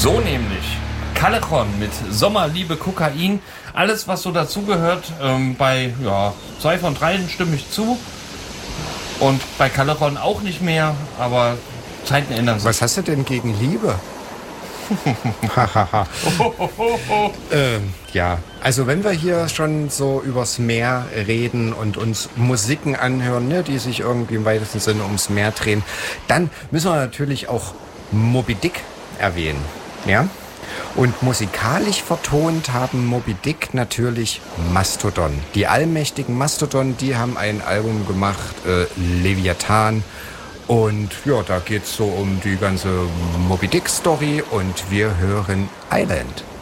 So nämlich. Callejon mit Sommerliebe Kokain. Alles, was so dazugehört. Bei 2 von 3 stimme ich zu. Und bei Callejon auch nicht mehr. Aber Zeiten ändern sich. Was hast du denn gegen Liebe? Ja, also wenn wir hier schon so übers Meer reden und uns Musiken anhören, ne, die sich irgendwie im weitesten Sinne ums Meer drehen, dann müssen wir natürlich auch Moby Dick erwähnen. Ja? Und musikalisch vertont haben Moby Dick natürlich Mastodon. Die allmächtigen Mastodon, die haben ein Album gemacht, Leviathan. Und ja, da geht's so um die ganze Moby Dick Story und wir hören Island.